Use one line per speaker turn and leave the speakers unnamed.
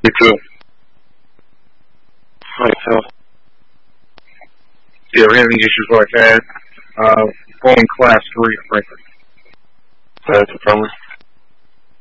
You too. Myself. Yeah, we're having issues like that. Going class 3, frankly.
That's a problem.